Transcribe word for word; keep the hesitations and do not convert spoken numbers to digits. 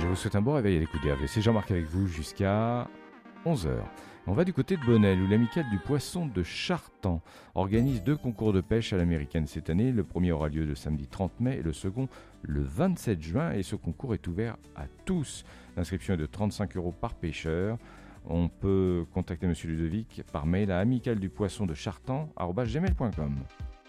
Je vous souhaite un bon réveil à l'écoute d'R V. C'est Jean-Marc avec vous jusqu'à onze heures. On va du côté de Bonnel où l'amicale du poisson de Chartan organise deux concours de pêche à l'américaine cette année. Le premier aura lieu le samedi trente mai et le second le vingt-sept juin. Et ce concours est ouvert à tous. L'inscription est de trente-cinq euros par pêcheur. On peut contacter M. Ludovic par mail à amicale du poisson de Chartan arobase gmail point com.